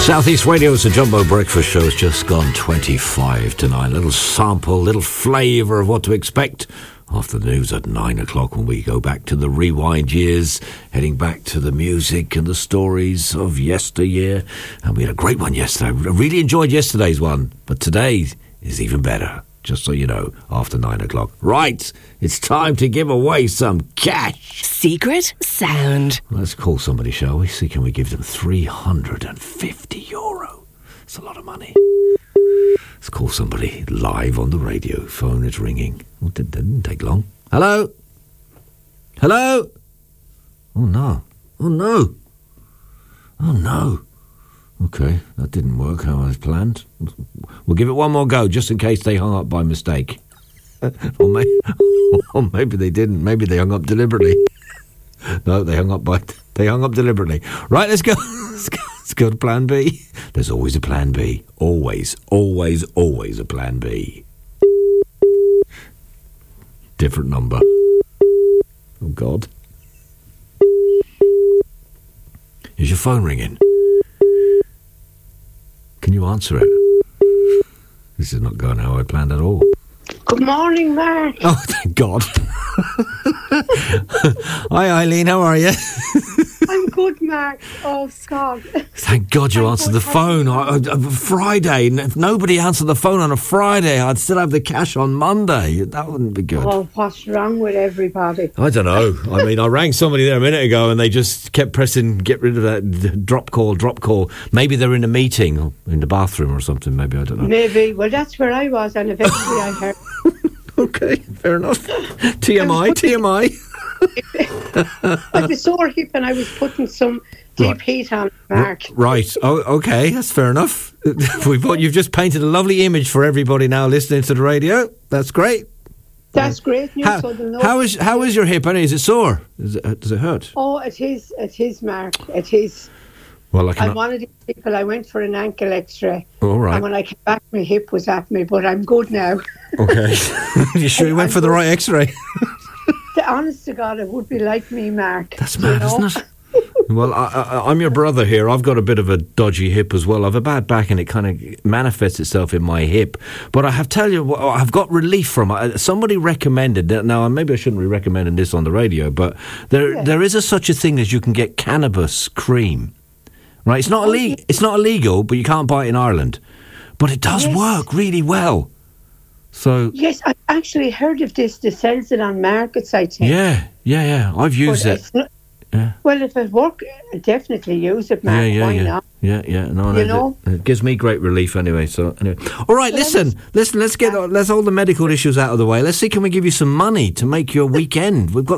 Southeast Radio's The Jumbo Breakfast Show has just gone 25 to 9. Little sample, little flavour of what to expect after the news at 9 o'clock when we go back to the rewind years, heading back to the music and the stories of yesteryear. And we had a great one yesterday. I really enjoyed yesterday's one, but today is even better. Just so you know, after 9 o'clock. Right, it's time to give away some cash. Secret sound. Let's call somebody, shall we? See, can we give them €350? That's a lot of money. Let's call somebody live on the radio. Phone is ringing. Oh, it didn't take long. Hello? Hello? Oh, no. Oh, no. Oh, no. Okay, that didn't work how I was planned. We'll give it one more go, just in case they hung up by mistake. or maybe they didn't. Maybe they hung up deliberately. No, they hung up deliberately. Right, let's go. Let's go to Plan B. There's always a Plan B. Always, always, always a Plan B. Different number. Oh, God. Is your phone ringing? Can you answer it? This is not going how I planned at all. Good morning, Mark. Oh, thank God. Hi, Eileen. How are you? I'm good, Mark. Oh, God. Thank God you answered the phone. Friday. If nobody answered the phone on a Friday, I'd still have the cash on Monday. That wouldn't be good. Oh, what's wrong with everybody? I don't know. I mean, I rang somebody there a minute ago and they just kept pressing get rid of that drop call. Maybe they're in a meeting or in the bathroom or something. Maybe, I don't know. Maybe. Well, that's where I was, and eventually I heard. Okay, fair enough. TMI. I was sore hip and I was putting some deep heat on, Mark. Right. Oh, okay, that's fair enough. You've just painted a lovely image for everybody now listening to the radio. That's great. That's great news. How is your hip? Is it sore? Does it hurt? Oh, it is, Mark. It is. Well, I'm one of these people. I went for an ankle X-ray. All right. And when I came back, my hip was at me, but I'm good now. Okay. You sure you went for the right X-ray? Honest to God, it would be like me, Mark. That's mad, isn't it? Well, I'm your brother here. I've got a bit of a dodgy hip as well. I've a bad back and it kind of manifests itself in my hip. But I have to tell you, I've got relief from it. Somebody recommended, now maybe I shouldn't be recommending this on the radio, but there is such a thing as you can get cannabis cream. Right? It's not illegal, but you can't buy it in Ireland. But it does work really well. So yes, I actually heard of this. They sells it on markets, I think. Yeah. I've used it. Well, if it works, I definitely use it, Mark. Why not? Yeah. No, it gives me great relief anyway. So anyway, all right. Listen. Let's get all the medical issues out of the way. Let's see. Can we give you some money to make your weekend? We've got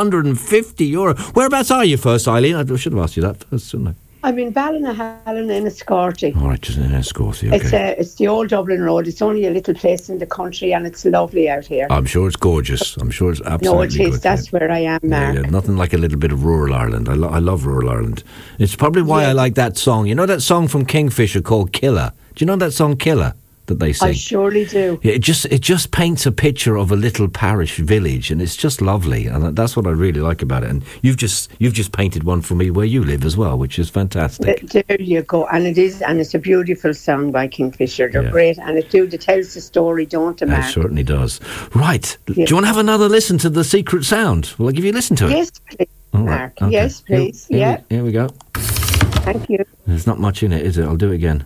€350. Whereabouts are you first, Eileen? I should have asked you that first, shouldn't I? I'm in Ballinhallen in Escorty. All right, just in Escorty, okay. It's the old Dublin Road. It's only a little place in the country and it's lovely out here. I'm sure it's gorgeous. I'm sure it's absolutely No, it is. Good. That's where I am, Mark. Yeah, nothing like a little bit of rural Ireland. I love rural Ireland. It's probably why I like that song. You know that song from Kingfisher called Killer? Do you know that song Killer that they sing? I surely do. Yeah, it just paints a picture of a little parish village, and it's just lovely, and that's what I really like about it. And you've just painted one for me where you live as well, which is fantastic. There you go, and it's a beautiful song by Kingfisher. They're great, and it tells the story, don't it, Mark? It certainly does. Right, do you want to have another listen to the secret sound? Will I give you a listen to it? Yes, please, Mark. Okay. Yes, please. Here we go. Thank you. There's not much in it, is it? I'll do it again.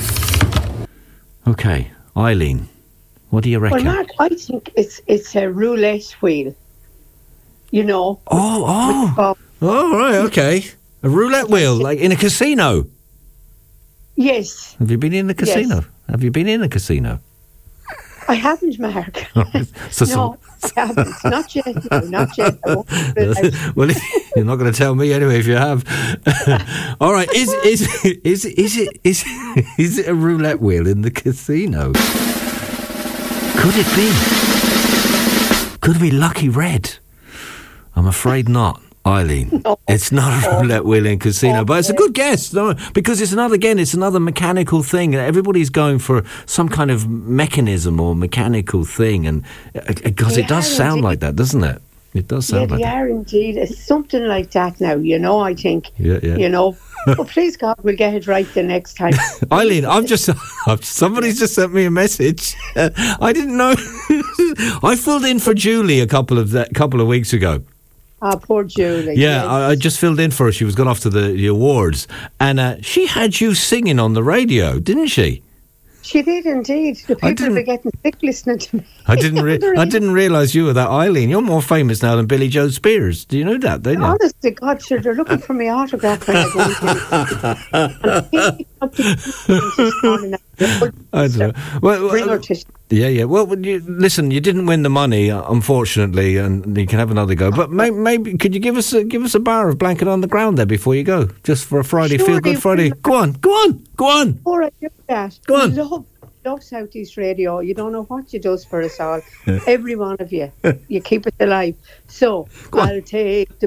Okay, Eileen, what do you reckon? Well, Mark, I think it's a roulette wheel. You know. Oh, right, okay. A roulette wheel, like in a casino? Yes. Have you been in a casino? Yes. Have you been in a casino? I haven't, Mark. No, I haven't. Not yet. No, not yet. Well, you're not going to tell me anyway if you have. All right. Is it a roulette wheel in the casino? Could it be? Could it be Lucky Red? I'm afraid not. Eileen, it's not a roulette wheel in casino, but it's a good guess, no, because it's another mechanical thing. Everybody's going for some kind of mechanism or mechanical thing, and because it does sound like that, doesn't it? It does sound like that. Yeah, they are indeed. It's something like that now, I think. Yeah. You know, Oh, please God, we'll get it right the next time. Eileen, somebody's just sent me a message. I didn't know. I filled in for Julie a couple of weeks ago. Ah, poor Julie. Yeah, yes. I just filled in for her. She was going off to the awards, and she had you singing on the radio, didn't she? She did indeed. The people were getting sick listening to me. I didn't realise you were that Eileen. You're more famous now than Billy Joe Spears. Do you know that? Don't you? Honest to God, sure, they're looking for my autograph when I go in. I don't know. Well, yeah. Well, listen, you didn't win the money, unfortunately, and you can have another go. But maybe could you give us a bar of Blanket on the Ground there before you go, just for a Friday, Feel Good Friday? Go on. Before I do that, go on. Love South East Radio. You don't know what you does for us all. Every one of you. You keep it alive. So I'll take the